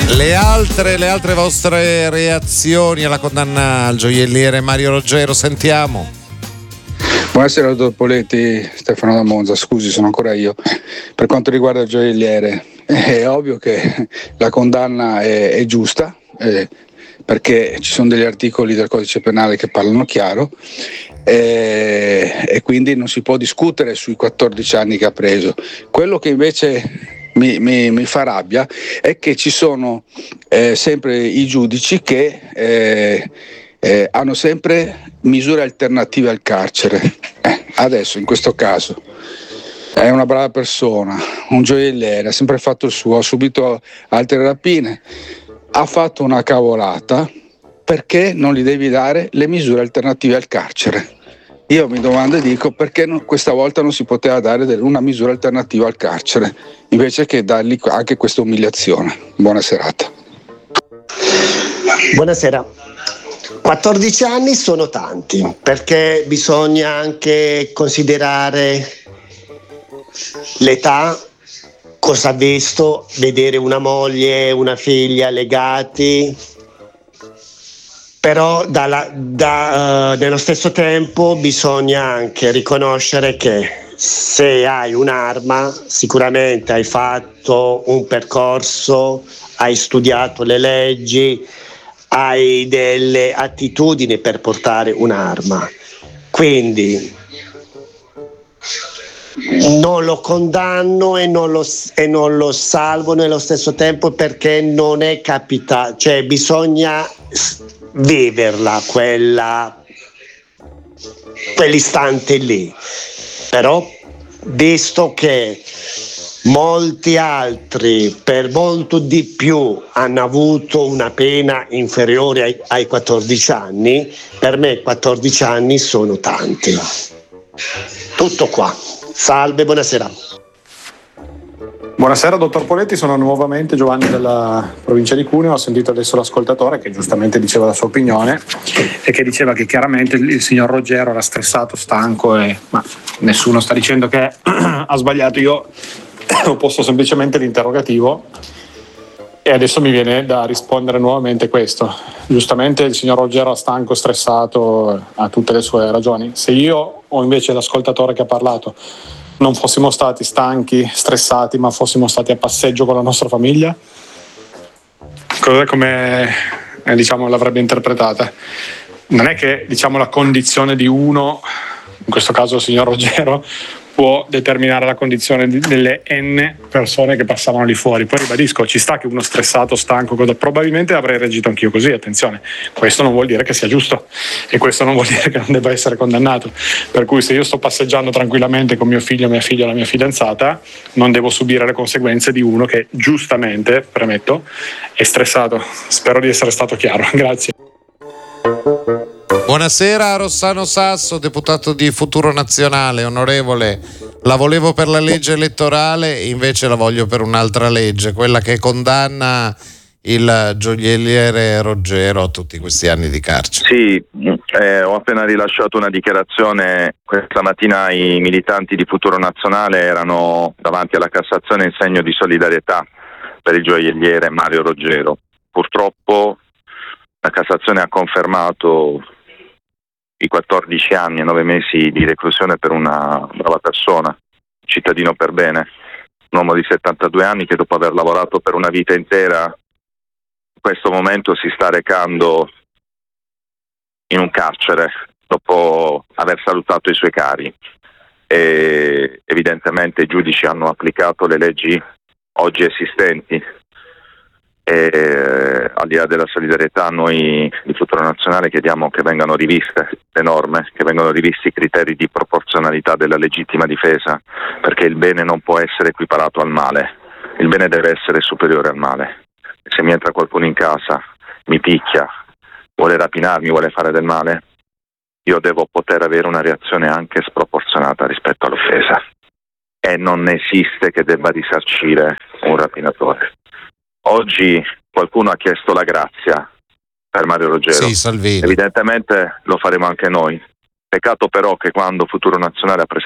Le altre vostre reazioni alla condanna al gioielliere Mario Roggero, sentiamo. Buonasera dottor Poletti, Stefano da Monza, scusi sono ancora io. Per quanto riguarda il gioielliere, è ovvio che la condanna è giusta, perché ci sono degli articoli del codice penale che parlano chiaro, e quindi non si può discutere sui 14 anni che ha preso. Quello che invece mi fa rabbia è che ci sono sempre i giudici che hanno sempre misure alternative al carcere. Adesso in questo caso è una brava persona, un gioielliere, ha sempre fatto il suo, ha subito altre rapine, ha fatto una cavolata, perché non gli devi dare le misure alternative al carcere? Io mi domando e dico perché questa volta non si poteva dare una misura alternativa al carcere invece che dargli anche questa umiliazione. Buona serata. Buonasera. 14 anni sono tanti, perché bisogna anche considerare l'età, cosa ha visto, vedere una moglie, una figlia legati, però nello stesso tempo bisogna anche riconoscere che se hai un'arma sicuramente hai fatto un percorso, hai studiato le leggi, hai delle attitudini per portare un'arma, quindi non lo condanno e non lo salvo nello stesso tempo, perché non è capitato, cioè bisogna viverla quell'istante lì. Però visto che molti altri per molto di più hanno avuto una pena inferiore ai 14 anni, per me 14 anni sono tanti. Tutto qua. Salve, buonasera. Buonasera dottor Poletti, sono nuovamente Giovanni della provincia di Cuneo. Ho sentito adesso l'ascoltatore che giustamente diceva la sua opinione e che diceva che chiaramente il signor Roggero era stressato, stanco, ma nessuno sta dicendo che ha sbagliato. Io ho posto semplicemente l'interrogativo e adesso mi viene da rispondere nuovamente questo. Giustamente il signor Roggero è stanco, stressato, ha tutte le sue ragioni. Se io o invece l'ascoltatore che ha parlato non fossimo stati stanchi, stressati, ma fossimo stati a passeggio con la nostra famiglia, come l'avrebbe interpretata? Non è che la condizione di uno, in questo caso il signor Roggero, può determinare la condizione delle N persone che passavano lì fuori. Poi ribadisco, ci sta che uno stressato, stanco, probabilmente avrei reagito anch'io così, attenzione, questo non vuol dire che sia giusto e questo non vuol dire che non debba essere condannato, per cui se io sto passeggiando tranquillamente con mio figlio, mia figlia, la mia fidanzata, non devo subire le conseguenze di uno che giustamente, premetto, è stressato. Spero di essere stato chiaro. Grazie. Buonasera, Rossano Sasso, deputato di Futuro Nazionale. Onorevole, la volevo per la legge elettorale, invece la voglio per un'altra legge, quella che condanna il gioielliere Roggero a tutti questi anni di carcere. Sì, ho appena rilasciato una dichiarazione. Questa mattina i militanti di Futuro Nazionale erano davanti alla Cassazione in segno di solidarietà per il gioielliere Mario Roggero. Purtroppo la Cassazione ha confermato i 14 anni e 9 mesi di reclusione per una brava persona, cittadino per bene, un uomo di 72 anni che dopo aver lavorato per una vita intera in questo momento si sta recando in un carcere dopo aver salutato i suoi cari. E evidentemente i giudici hanno applicato le leggi oggi esistenti. E al di là della solidarietà, noi di Futuro Nazionale chiediamo che vengano riviste le norme, che vengano rivisti i criteri di proporzionalità della legittima difesa, perché il bene non può essere equiparato al male, il bene deve essere superiore al male. Se mi entra qualcuno in casa, mi picchia, vuole rapinarmi, vuole fare del male, io devo poter avere una reazione anche sproporzionata rispetto all'offesa, e non esiste che debba risarcire un rapinatore. Oggi qualcuno ha chiesto la grazia per Mario Roggero. Sì, Salvini. Evidentemente lo faremo anche noi. Peccato però che quando Futuro Nazionale ha presentato